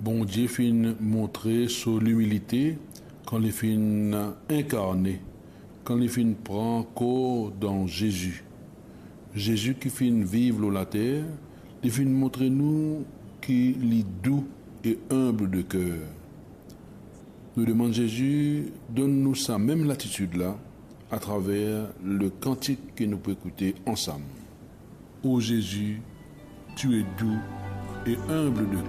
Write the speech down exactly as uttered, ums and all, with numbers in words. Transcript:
bon Dieu fin montrer sur l'humilité quand il fin incarné, quand il fin prend corps dans Jésus. Jésus qui fin vivre la terre, il fin montrer nous qu'il est doux et humble de cœur. Nous demandons Jésus, donne-nous sa même latitude-là à travers le cantique que nous pouvons écouter ensemble. Ô Jésus, tu es doux et humble de cœur.